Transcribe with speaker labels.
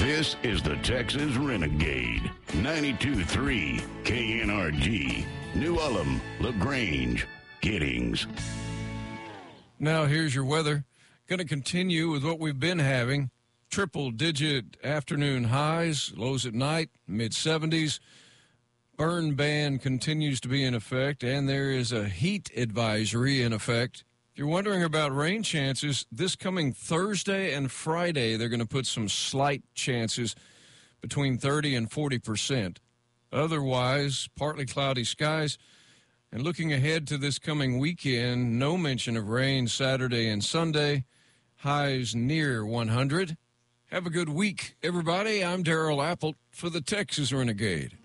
Speaker 1: This is the Texas Renegade. 92.3 KNRG. New Ulm, LaGrange, Giddings.
Speaker 2: Now here's your weather. Going to continue with what we've been having. Triple-digit afternoon highs, lows at night, mid-70s. Burn ban continues to be in effect, and there is a heat advisory in effect. If you're wondering about rain chances, this coming Thursday and Friday, they're going to put some slight chances between 30 and 40%. Otherwise, partly cloudy skies. And looking ahead to this coming weekend, no mention of rain Saturday and Sunday. Highs near 100. Have a good week, everybody. I'm Darrell Apple for the Texas Renegade.